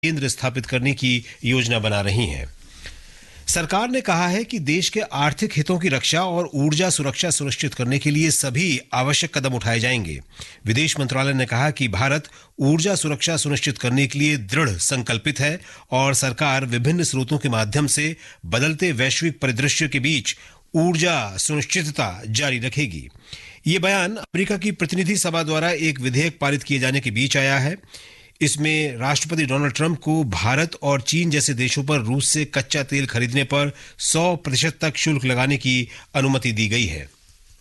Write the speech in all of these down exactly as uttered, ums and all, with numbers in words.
केंद्र स्थापित करने की योजना बना रही हैं। सरकार ने कहा है कि देश के आर्थिक हितों की रक्षा और ऊर्जा सुरक्षा सुनिश्चित करने के लिए सभी आवश्यक कदम उठाए जाएंगे। विदेश मंत्रालय ने कहा कि भारत ऊर्जा सुरक्षा सुनिश्चित करने के लिए दृढ़ संकल्पित है और सरकार विभिन्न स्रोतों के माध्यम से बदलते वैश्विक परिदृश्य के बीच ऊर्जा सुनिश्चितता जारी रखेगी। ये बयान अमेरिका की प्रतिनिधि सभा द्वारा एक विधेयक पारित किए जाने के बीच आया है। इसमें राष्ट्रपति डोनाल्ड ट्रंप को भारत और चीन जैसे देशों पर रूस से कच्चा तेल खरीदने पर सौ प्रतिशत तक शुल्क लगाने की अनुमति दी गई है।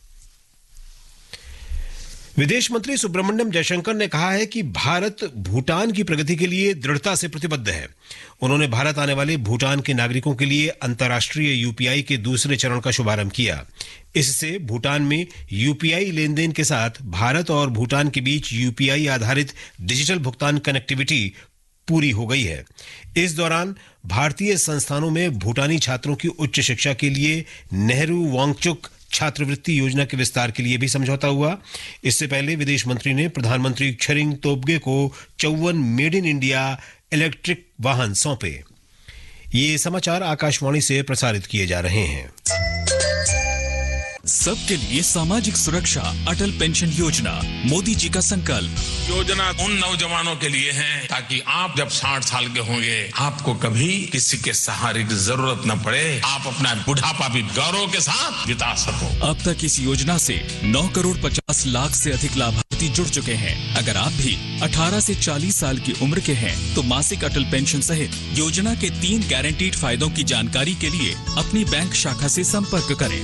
विदेश मंत्री सुब्रमण्यम जयशंकर ने कहा है कि भारत भूटान की प्रगति के लिए दृढ़ता से प्रतिबद्ध है। उन्होंने भारत आने वाले भूटान के नागरिकों के लिए अंतर्राष्ट्रीय यूपीआई के दूसरे चरण का शुभारंभ किया। इससे भूटान में यूपीआई लेन देन के साथ भारत और भूटान के बीच यूपीआई आधारित डिजिटल भुगतान कनेक्टिविटी पूरी हो गई है। इस दौरान भारतीय संस्थानों में भूटानी छात्रों की उच्च शिक्षा के लिए नेहरू वांगचुक छात्रवृत्ति योजना के विस्तार के लिए भी समझौता हुआ। इससे पहले विदेश मंत्री ने प्रधानमंत्री क्षरिंग तोब्गे को चौवन मेड इन इंडिया इलेक्ट्रिक वाहन सौंपे। ये समाचार आकाशवाणी से प्रसारित किए जा रहे हैं। सबके लिए सामाजिक सुरक्षा अटल पेंशन योजना, मोदी जी का संकल्प। योजना उन नौजवानों के लिए है ताकि आप जब साठ साल के होंगे आपको कभी किसी के सहारे की जरूरत न पड़े, आप अपना बुढ़ापा भी गौरव के साथ बिता सको। अब तक इस योजना से नौ करोड़ पचास लाख से अधिक लाभार्थी जुड़ चुके हैं। अगर आप भी अठारह से चालीस साल की उम्र के हैं तो मासिक अटल पेंशन सहित योजना के तीन गारंटीड फायदों की जानकारी के लिए अपनी बैंक शाखा से संपर्क करें।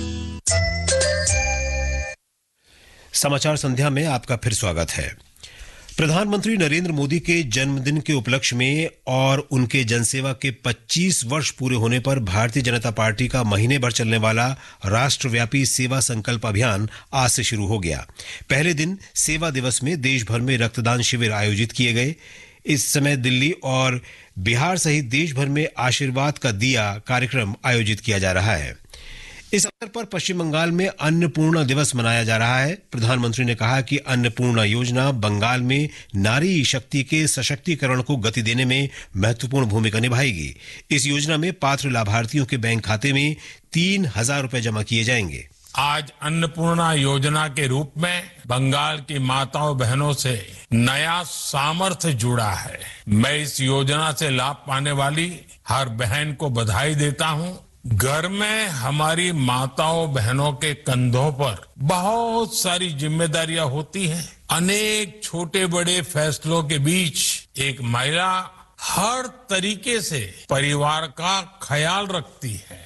समाचार संध्या में आपका फिर स्वागत है। प्रधानमंत्री नरेंद्र मोदी के जन्मदिन के उपलक्ष्य में और उनके जनसेवा के पच्चीस वर्ष पूरे होने पर भारतीय जनता पार्टी का महीने भर चलने वाला राष्ट्रव्यापी सेवा संकल्प अभियान आज से शुरू हो गया। पहले दिन सेवा दिवस में देश भर में रक्तदान शिविर आयोजित किए गए। इस समय दिल्ली और बिहार सहित देश भर में आशीर्वाद का दिया कार्यक्रम आयोजित किया जा रहा है। इस अवसर पर पश्चिम बंगाल में अन्नपूर्णा दिवस मनाया जा रहा है। प्रधानमंत्री ने कहा कि अन्नपूर्णा योजना बंगाल में नारी शक्ति के सशक्तिकरण को गति देने में महत्वपूर्ण भूमिका निभाएगी। इस योजना में पात्र लाभार्थियों के बैंक खाते में तीन हजार रुपए जमा किए जाएंगे। आज अन्नपूर्णा योजना के रूप में बंगाल की माताओं बहनों से नया सामर्थ्य जुड़ा है। मैं इस योजना से लाभ पाने वाली हर बहन को बधाई देता हूं। घर में हमारी माताओं बहनों के कंधों पर बहुत सारी जिम्मेदारियां होती हैं। अनेक छोटे बड़े फैसलों के बीच एक महिला हर तरीके से परिवार का ख्याल रखती है।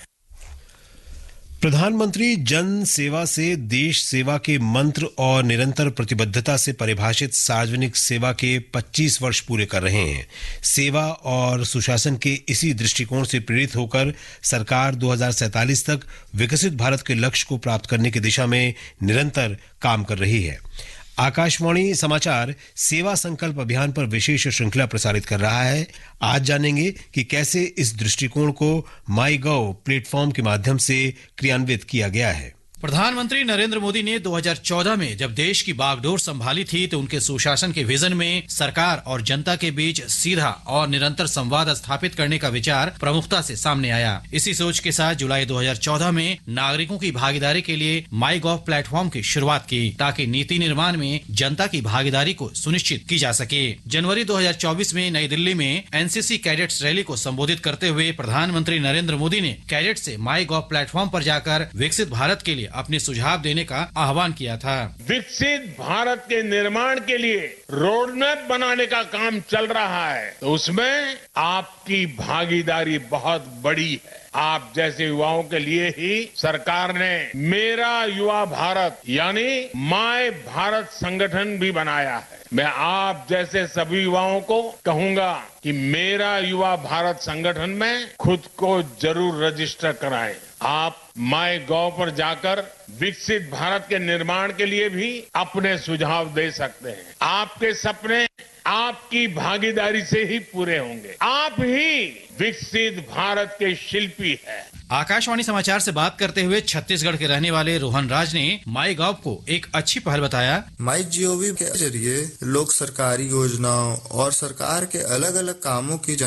प्रधानमंत्री जन सेवा से देश सेवा के मंत्र और निरंतर प्रतिबद्धता से परिभाषित सार्वजनिक सेवा के पच्चीस वर्ष पूरे कर रहे हैं। सेवा और सुशासन के इसी दृष्टिकोण से प्रेरित होकर सरकार दो हज़ार सैंतालीस तक विकसित भारत के लक्ष्य को प्राप्त करने की दिशा में निरंतर काम कर रही है। आकाशवाणी समाचार सेवा संकल्प अभियान पर विशेष श्रृंखला प्रसारित कर रहा है। आज जानेंगे कि कैसे इस दृष्टिकोण को माई गव प्लेटफॉर्म के माध्यम से क्रियान्वित किया गया है। प्रधानमंत्री नरेंद्र मोदी ने दो हज़ार चौदह में जब देश की बागडोर संभाली थी तो उनके सुशासन के विजन में सरकार और जनता के बीच सीधा और निरंतर संवाद स्थापित करने का विचार प्रमुखता से सामने आया। इसी सोच के साथ जुलाई दो हज़ार चौदह में नागरिकों की भागीदारी के लिए माई गॉव प्लेटफॉर्म की शुरुआत की ताकि नीति निर्माण में जनता की भागीदारी को सुनिश्चित की जा सके। जनवरी दो हज़ार चौबीस में नई दिल्ली में एनसीसी कैडेट्स रैली को संबोधित करते हुए प्रधानमंत्री नरेंद्र मोदी ने कैडेट से माई गॉव प्लेटफॉर्म पर जाकर विकसित भारत के लिए अपने सुझाव देने का आह्वान किया था। विकसित भारत के निर्माण के लिए रोड मैप बनाने का काम चल रहा है तो उसमें आपकी भागीदारी बहुत बड़ी है। आप जैसे युवाओं के लिए ही सरकार ने मेरा युवा भारत यानी माय भारत संगठन भी बनाया है। मैं आप जैसे सभी युवाओं को कहूंगा कि मेरा युवा भारत संगठन में खुद को जरूर रजिस्टर कराएं। आप माय गॉव पर जाकर विकसित भारत के निर्माण के लिए भी अपने सुझाव दे सकते हैं। आपके सपने आपकी भागीदारी से ही पूरे होंगे। आप ही विकसित भारत के शिल्पी हैं। आकाशवाणी समाचार से बात करते हुए छत्तीसगढ़ के रहने वाले रोहन राज ने माई गॉव को एक अच्छी पहल बताया। माई जीओवी के जरिए लोग सरकारी योजनाओं और सरकार के अलग अलग कामों की